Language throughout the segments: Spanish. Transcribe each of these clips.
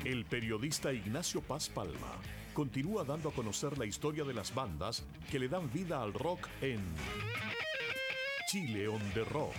El periodista Ignacio Paz Palma continúa dando a conocer la historia de las bandas que le dan vida al rock en Chile on the Rock.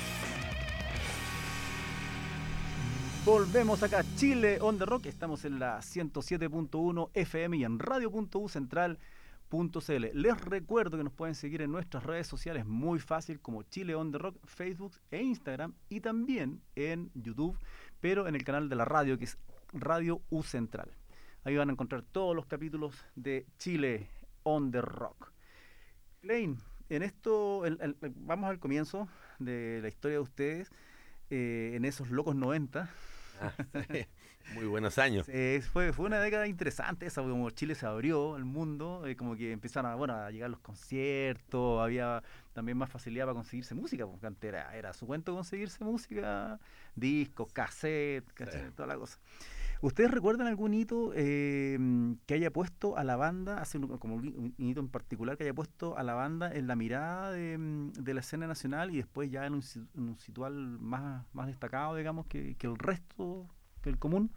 Volvemos acá, Chile on the Rock. Estamos en la 107.1 FM y en radio.ucentral.cl. Les recuerdo que nos pueden seguir en nuestras redes sociales muy fácil como Chile on the Rock, Facebook e Instagram, y también en YouTube, pero en el canal de la radio que es Radio U Central. Ahí van a encontrar todos los capítulos de Chile on the Rock. Klein, en esto vamos al comienzo de la historia de ustedes, en esos locos 90. Sí. Muy buenos años. Fue una década interesante esa, como Chile se abrió al mundo, como que empezaron a llegar los conciertos, había también más facilidad para conseguirse música, porque antes era su cuento conseguirse música, discos, cassette, sí, toda la cosa. ¿Ustedes recuerdan algún hito que haya puesto a la banda, como un hito en particular que haya puesto a la banda en la mirada de la escena nacional y después ya en un situal más destacado, digamos, que el resto, que el común?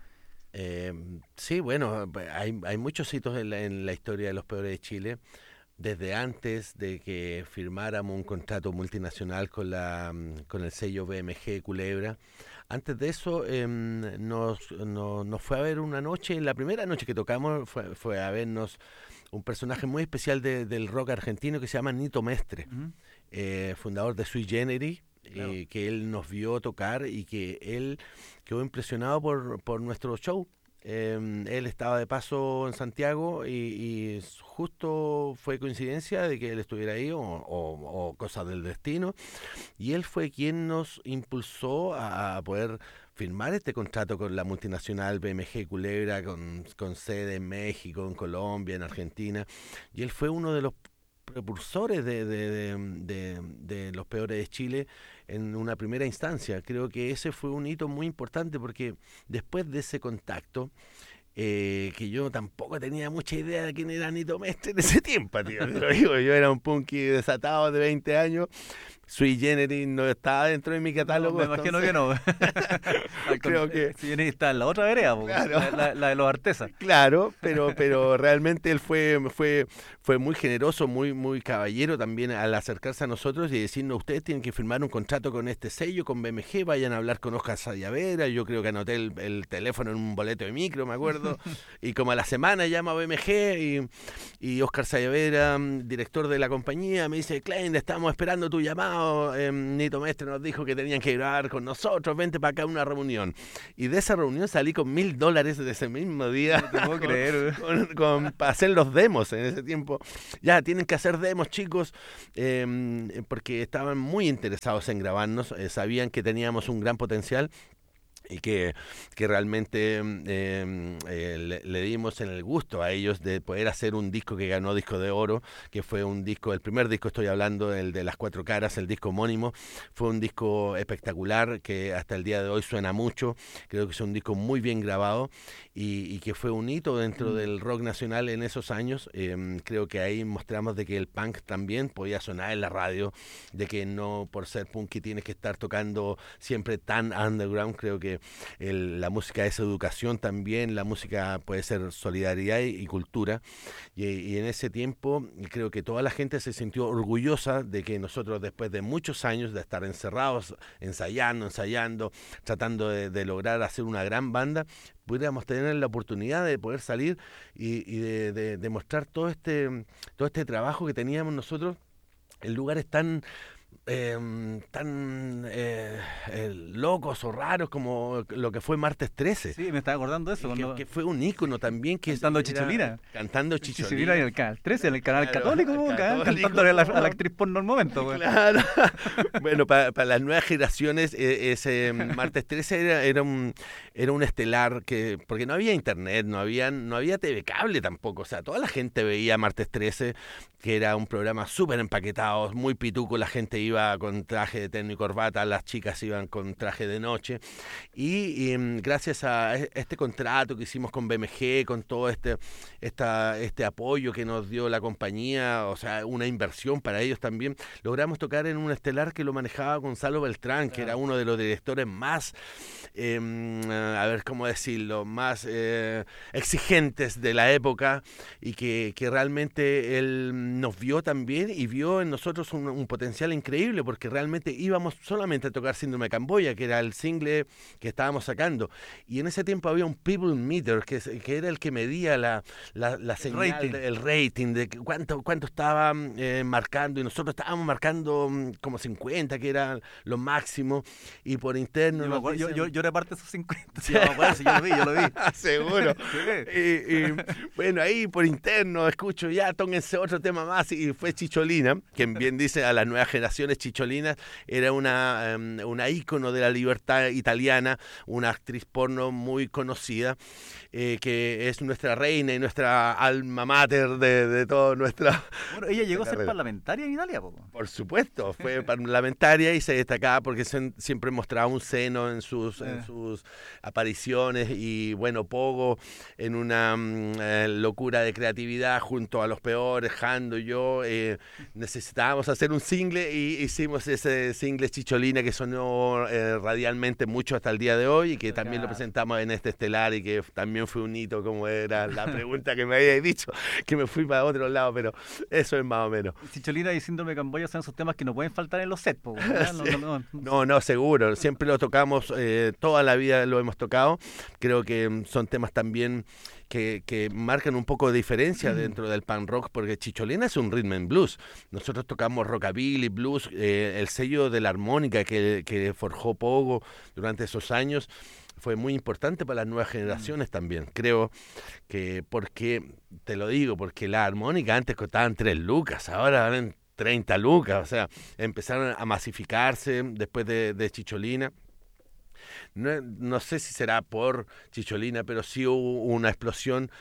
Sí, bueno, hay muchos hitos en la historia de Los Peores de Chile. Desde antes de que firmáramos un contrato multinacional con el sello BMG Culebra. Antes de eso nos fue a ver una noche, la primera noche que tocamos fue a vernos un personaje muy especial del rock argentino que se llama Nito Mestre, fundador de Sui Generis. Claro. Que él nos vio tocar y que él quedó impresionado por nuestro show. Él estaba de paso en Santiago y justo fue coincidencia de que él estuviera ahí o cosas del destino, y él fue quien nos impulsó a poder firmar este contrato con la multinacional BMG Culebra, con sede en México, en Colombia, en Argentina, y él fue uno de los precursores de Los Peores de Chile en una primera instancia. Creo que ese fue un hito muy importante porque después de ese contacto, que yo tampoco tenía mucha idea de quién era Nito Mestre en ese tiempo, tío. Yo era un punky desatado de 20 años. Sui Generis no estaba dentro de mi catálogo. No, me imagino que no. Creo que Sui Generis está en la otra vereda, claro. la de los artesas. Claro, pero realmente él fue muy generoso, muy caballero también al acercarse a nosotros y decirnos: ustedes tienen que firmar un contrato con este sello, con BMG, vayan a hablar con Oscar Sayavera. Yo creo que anoté el teléfono en un boleto de micro, me acuerdo, y como a la semana llama a BMG y Oscar Sayavera, director de la compañía, me dice: Klein, estamos esperando tu llamado. Nito Mestre nos dijo que tenían que grabar con nosotros, vente para acá a una reunión. Y de esa reunión salí con $1,000 de ese mismo día. No te puedo creer. Para hacer los demos en ese tiempo. Ya, tienen que hacer demos, chicos, porque estaban muy interesados en grabarnos, sabían que teníamos un gran potencial. Y que realmente le dimos en el gusto a ellos de poder hacer un disco que ganó disco de oro, que fue un disco, el primer disco estoy hablando, el de Las Cuatro Caras, el disco homónimo. Fue un disco espectacular que hasta el día de hoy suena mucho. Creo que es un disco muy bien grabado y que fue un hito dentro del rock nacional en esos años. Creo que ahí mostramos de que el punk también podía sonar en la radio, de que no por ser punky tienes que estar tocando siempre tan underground. Creo que la música es educación también, la música puede ser solidaridad y cultura, y en ese tiempo creo que toda la gente se sintió orgullosa de que nosotros, después de muchos años de estar encerrados, ensayando, tratando de lograr hacer una gran banda, pudiéramos tener la oportunidad de poder salir y de mostrar todo este trabajo que teníamos nosotros en lugares tan locos o raros como lo que fue Martes 13. Sí, me estaba acordando de eso. Que fue un ícono también. Cantando Chicholina. Cantando Chicholina. Chicholina en el Canal 13, en el canal católico, cantándole a la actriz porno al momento. Bueno. Claro. Bueno, para las nuevas generaciones, ese Martes 13 era un estelar, porque no había internet, no había TV cable tampoco. O sea, toda la gente veía Martes 13, que era un programa súper empaquetado, muy pituco, la gente iba iba con traje de terno y corbata, las chicas iban con traje de noche. Y gracias a este contrato que hicimos con BMG, con todo este apoyo que nos dio la compañía, o sea, una inversión para ellos también, logramos tocar en un estelar que lo manejaba Gonzalo Beltrán, que era uno de los directores más, a ver cómo decirlo, más exigentes de la época, y que realmente él nos vio también y vio en nosotros un potencial increíble, porque realmente íbamos solamente a tocar Síndrome de Camboya, que era el single que estábamos sacando, y en ese tiempo había un People Meter que era el que medía la señal, el rating de cuánto estaba marcando, y nosotros estábamos marcando como 50, que era lo máximo, y por interno yo reparto esos 50. Sí, yo lo vi. Seguro. y bueno, ahí por interno escucho, ya tónganse otro tema más, y fue Chicholina, quien bien dice a las nuevas generaciones, Chicholina era una ícono de la libertad italiana, una actriz porno muy conocida, que es nuestra reina y nuestra alma mater de toda nuestra... Bueno, ella llegó a ser parlamentaria en Italia, ¿po? Por supuesto, fue parlamentaria y se destacaba porque siempre mostraba un seno en sus apariciones, y bueno, Pogo en una locura de creatividad junto a los peores, Jando y yo, necesitábamos hacer un single, y hicimos ese single Chicholina que sonó radialmente mucho hasta el día de hoy, y que también lo presentamos en este estelar, y que también fue un hito, como era la pregunta que me habíais dicho, que me fui para otro lado, pero eso es más o menos. Chicholina y Síndrome de Camboya son esos temas que no pueden faltar en los sets, po, No, seguro, siempre lo tocamos, toda la vida lo hemos tocado. Creo que son temas también que marcan un poco de diferencia dentro del punk rock, porque Chicholina es un rhythm and blues. Nosotros tocamos rockabilly, blues, el sello de la armónica que forjó Pogo durante esos años fue muy importante para las nuevas generaciones también. Creo que, porque te lo digo, porque la armónica antes costaban 3 lucas, ahora valen 30 lucas, o sea, empezaron a masificarse después de Chicholina. No sé si será por Chicholina, pero sí hubo una explosión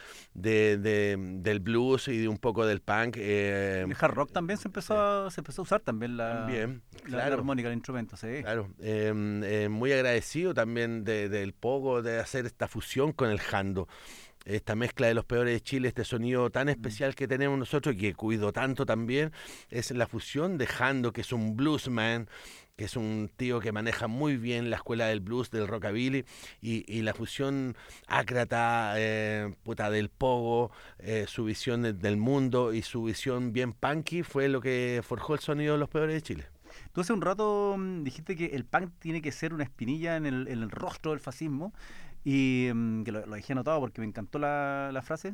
del blues y de un poco del punk. El hard rock también se empezó a usar también la armónica, el instrumento, sí. Claro, muy agradecido también del Pogo de hacer esta fusión con el jando. Esta mezcla de los peores de Chile, este sonido tan especial que tenemos nosotros, y que cuido tanto también, es la fusión de Jando, que es un bluesman, que es un tío que maneja muy bien la escuela del blues, del rockabilly, y la fusión ácrata del Pogo, su visión del mundo y su visión bien punky fue lo que forjó el sonido de los peores de Chile. Tú hace un rato dijiste que el punk tiene que ser una espinilla en el rostro del fascismo, y que lo dejé anotado porque me encantó la frase,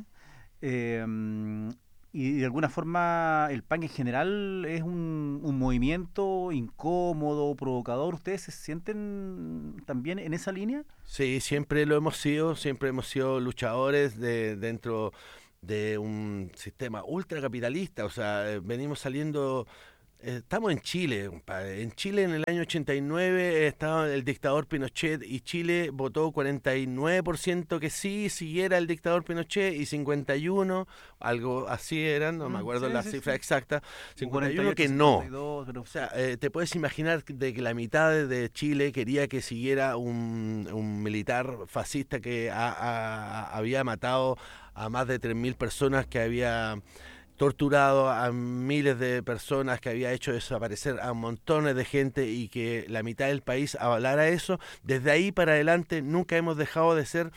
y de alguna forma el punk en general es un movimiento incómodo, provocador. ¿Ustedes se sienten también en esa línea? Sí, siempre hemos sido luchadores dentro de un sistema ultracapitalista, o sea, venimos saliendo... Estamos en Chile, compadre. En Chile en el año 89 estaba el dictador Pinochet, y Chile votó 49% que sí, siguiera el dictador Pinochet, y 51, algo así eran, no me acuerdo la cifra exacta, 51 que no. 42, pero... O sea, te puedes imaginar de que la mitad de Chile quería que siguiera un militar fascista que había matado a más de 3.000 personas, que había torturado a miles de personas, que había hecho desaparecer a montones de gente, y que la mitad del país avalara eso. Desde ahí para adelante nunca hemos dejado de ser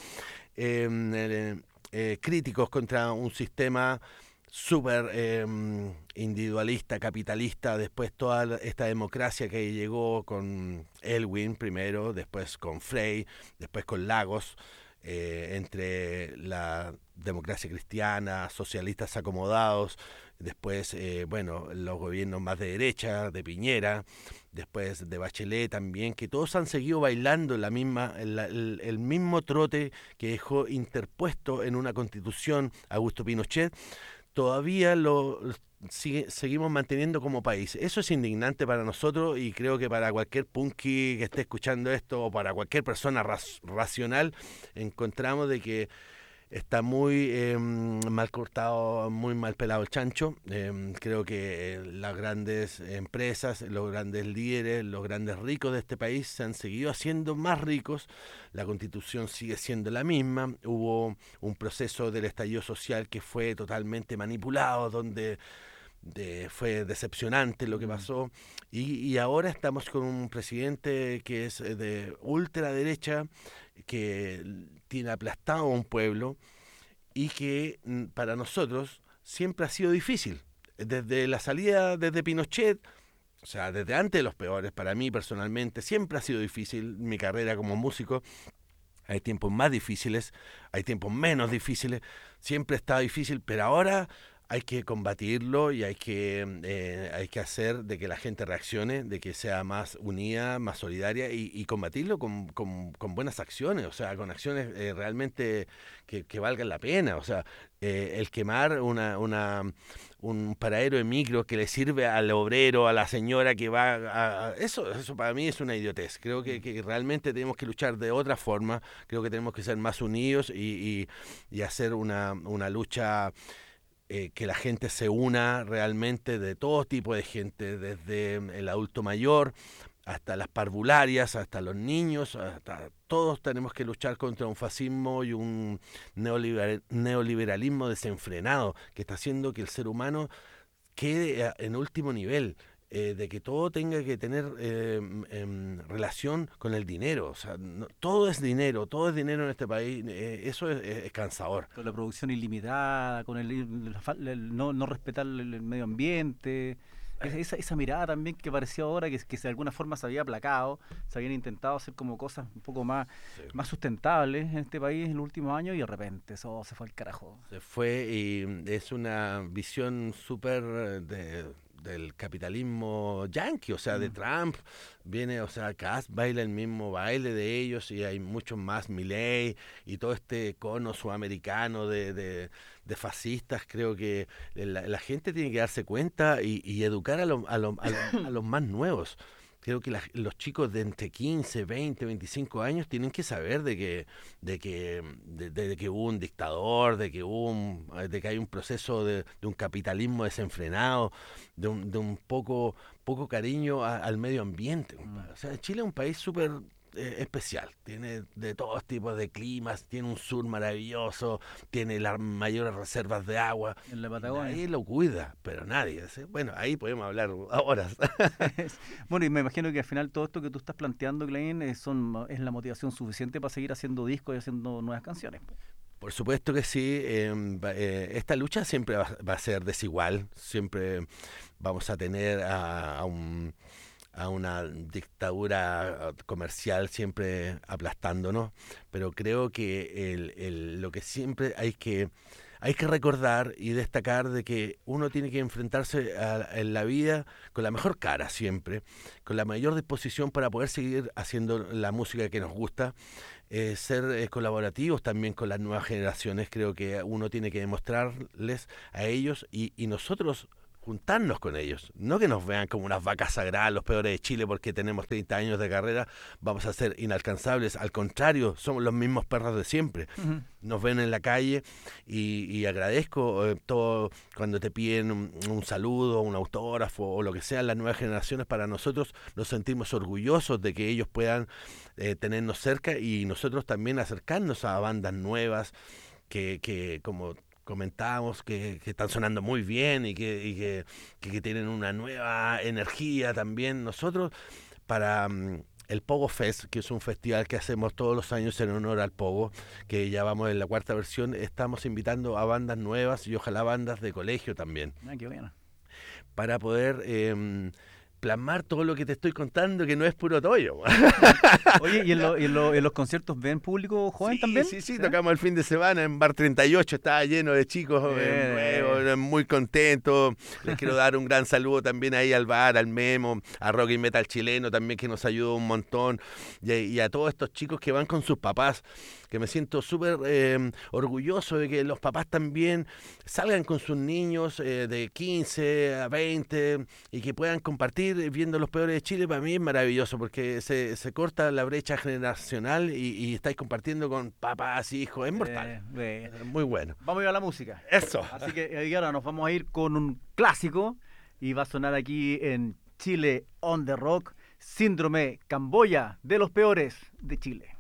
críticos contra un sistema súper individualista, capitalista. Después toda esta democracia que llegó con Elwin primero, después con Frey, después con Lagos, entre la democracia cristiana, socialistas acomodados, después los gobiernos más de derecha, de Piñera, después de Bachelet también, que todos han seguido bailando el mismo trote que dejó interpuesto en una constitución Augusto Pinochet. Todavía seguimos manteniendo como país. Eso es indignante para nosotros, y creo que para cualquier punky que esté escuchando esto, o para cualquier persona racional, encontramos de que Está muy mal cortado, muy mal pelado el chancho. Creo que las grandes empresas, los grandes líderes, los grandes ricos de este país se han seguido haciendo más ricos. La Constitución sigue siendo la misma. Hubo un proceso del estallido social que fue totalmente manipulado, donde fue decepcionante lo que pasó, y ahora estamos con un presidente que es de ultraderecha, que tiene aplastado a un pueblo y que para nosotros siempre ha sido difícil. Desde la salida, desde Pinochet, o sea, desde antes de los peores, para mí personalmente, siempre ha sido difícil mi carrera como músico. Hay tiempos más difíciles, hay tiempos menos difíciles, siempre está difícil, pero ahora hay que combatirlo y hay que hacer de que la gente reaccione, de que sea más unida, más solidaria y combatirlo con buenas acciones, o sea, con acciones realmente que valgan la pena. O sea, el quemar un paradero de micro que le sirve al obrero, a la señora que va eso para mí es una idiotez. Creo que realmente tenemos que luchar de otra forma, creo que tenemos que ser más unidos y hacer una lucha, que la gente se una realmente, de todo tipo de gente, desde el adulto mayor hasta las parvularias, hasta los niños, hasta todos tenemos que luchar contra un fascismo y un neoliberalismo desenfrenado que está haciendo que el ser humano quede en último nivel. De que todo tenga que tener relación con el dinero. O sea, todo es dinero en este país. Eso es cansador. Con la producción ilimitada, con el no respetar el medio ambiente. Esa mirada también que parecía ahora que de alguna forma se había aplacado, se habían intentado hacer como cosas un poco más sustentables en este país en los últimos años, y de repente eso se fue al carajo. Se fue, y es una visión súper del capitalismo yanqui, o sea, de Trump. Viene, o sea, Kass baila el mismo baile de ellos, y hay muchos más, Milei y todo este cono sudamericano de fascistas. Creo que la gente tiene que darse cuenta y educar a los más nuevos. Creo que los chicos de entre 15, 20, 25 años tienen que saber de que hubo un dictador, de que hay un proceso de un capitalismo desenfrenado, de un poco cariño al medio ambiente. O sea, Chile es un país súper especial, tiene de todos tipos de climas, tiene un sur maravilloso, tiene las mayores reservas de agua. En la Patagonia. Nadie lo cuida, pero nadie. ¿Sí? Bueno, ahí podemos hablar horas. Bueno, y me imagino que al final todo esto que tú estás planteando, Klein, es la motivación suficiente para seguir haciendo discos y haciendo nuevas canciones. Por supuesto que sí. Esta lucha siempre va a ser desigual, siempre vamos a tener a una dictadura comercial siempre aplastándonos, pero creo que lo que siempre hay que recordar y destacar de que uno tiene que enfrentarse en la vida con la mejor cara siempre, con la mayor disposición para poder seguir haciendo la música que nos gusta, ser colaborativos también con las nuevas generaciones. Creo que uno tiene que demostrarles a ellos y nosotros juntarnos con ellos, no que nos vean como unas vacas sagradas, los peores de Chile, porque tenemos 30 años de carrera, vamos a ser inalcanzables. Al contrario, somos los mismos perros de siempre. Uh-huh. Nos ven en la calle y agradezco todo cuando te piden un saludo, un autógrafo o lo que sea. Las nuevas generaciones, para nosotros nos sentimos orgullosos de que ellos puedan tenernos cerca, y nosotros también acercarnos a bandas nuevas que como comentábamos, que están sonando muy bien y que tienen una nueva energía también. Nosotros, para el Pogo Fest, que es un festival que hacemos todos los años en honor al Pogo, que ya vamos en la 4ª versión, estamos invitando a bandas nuevas y ojalá bandas de colegio también. Qué bueno. Para poder plasmar todo lo que te estoy contando, que no es puro tollo. Oye, ¿y en los conciertos ven público joven también? Sí, tocamos el fin de semana en Bar 38, estaba lleno de chicos nuevos, muy contentos. Les quiero dar un gran saludo también ahí al bar, al Memo, a Rock y Metal Chileno también, que nos ayudó un montón, y a todos estos chicos que van con sus papás. que me siento súper orgulloso de que los papás también salgan con sus niños de 15 a 20 y que puedan compartir viendo Los Peores de Chile. Para mí es maravilloso porque se corta la brecha generacional y estáis compartiendo con papás y hijos. Es mortal. Muy bueno. Vamos a ir a la música. Eso. Así que ahora nos vamos a ir con un clásico y va a sonar aquí en Chile on the Rock, Síndrome Camboya de Los Peores de Chile.